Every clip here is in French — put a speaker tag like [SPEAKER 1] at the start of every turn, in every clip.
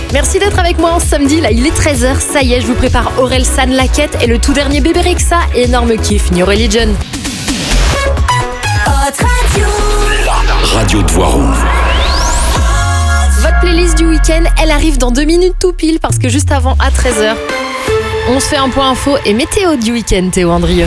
[SPEAKER 1] Merci d'être avec moi en samedi, là il est 13h, ça y est, je vous prépare Orelsan Laquette et le tout dernier Bébé Rexha, énorme kiff, New Religion.
[SPEAKER 2] La radio de Voiron.
[SPEAKER 1] Votre playlist du week-end, elle arrive dans 2 minutes tout pile parce que juste avant, à 13h, on se fait un point info et météo du week-end, Théo Andrieux.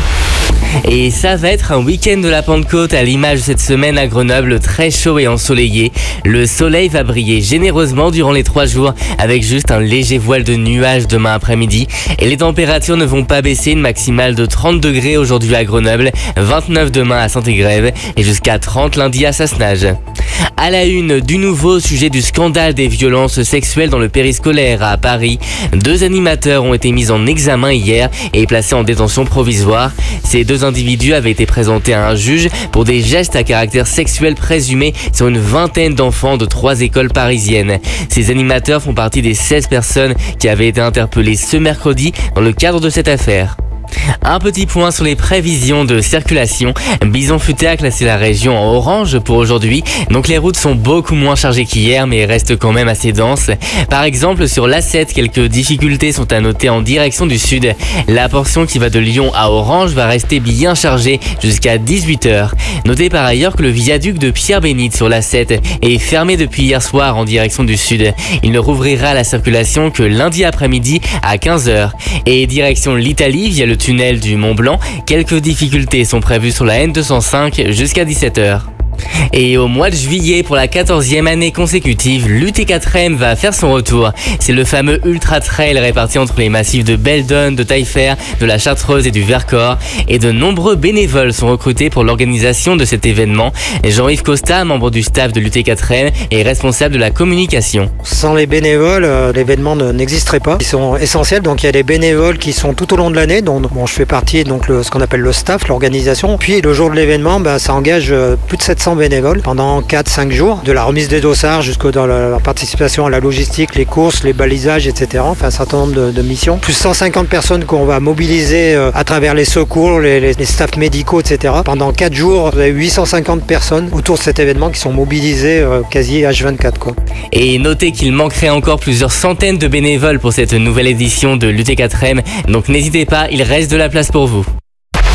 [SPEAKER 3] Et ça va être un week-end de la Pentecôte à l'image de cette semaine à Grenoble, très chaud et ensoleillé. Le soleil va briller généreusement durant les 3 jours avec juste un léger voile de nuages demain après-midi. Et les températures ne vont pas baisser, une maximale de 30 degrés aujourd'hui à Grenoble, 29 demain à Saint-Égrève et jusqu'à 30 lundi à Sassenage. À la une, du nouveau sujet du scandale des violences sexuelles dans le périscolaire à Paris. 2 animateurs ont été mis en examen hier et placés en détention provisoire. Ces 2 individus avaient été présentés à un juge pour des gestes à caractère sexuel présumés sur une vingtaine d'enfants de 3 écoles parisiennes. Ces animateurs font partie des 16 personnes qui avaient été interpellées ce mercredi dans le cadre de cette affaire. Un petit point sur les prévisions de circulation. Bison Futé a classé la région en orange pour aujourd'hui. Donc les routes sont beaucoup moins chargées qu'hier mais restent quand même assez denses. Par exemple sur l'A7, quelques difficultés sont à noter en direction du sud. La portion qui va de Lyon à Orange va rester bien chargée jusqu'à 18h. Notez par ailleurs que le viaduc de Pierre-Bénite sur l'A7 est fermé depuis hier soir en direction du sud. Il ne rouvrira à la circulation que lundi après-midi à 15h. Et direction l'Italie via le tunnel du Mont Blanc, quelques difficultés sont prévues sur la N205 jusqu'à 17h. Et au mois de juillet, pour la 14e année consécutive, l'UT4M va faire son retour. C'est le fameux Ultra Trail réparti entre les massifs de Beldon, de Taillefer, de la Chartreuse et du Vercors. Et de nombreux bénévoles sont recrutés pour l'organisation de cet événement. Jean-Yves Costa, membre du staff de l'UT4M, est responsable de la communication.
[SPEAKER 4] Sans les bénévoles, l'événement n'existerait pas. Ils sont essentiels, donc il y a des bénévoles qui sont tout au long de l'année, dont je fais partie, donc ce qu'on appelle le staff, l'organisation. Puis le jour de l'événement, ça engage plus de 700 bénévoles pendant 4-5 jours, de la remise des dossards jusqu'à la participation à la logistique, les courses, les balisages, etc. Enfin un certain nombre de missions. Plus 150 personnes qu'on va mobiliser à travers les secours, les staffs médicaux, etc. Pendant 4 jours, vous avez 850 personnes autour de cet événement qui sont mobilisées quasi H24, quoi.
[SPEAKER 3] Et notez qu'il manquerait encore plusieurs centaines de bénévoles pour cette nouvelle édition de l'UT4M, donc n'hésitez pas, il reste de la place pour vous.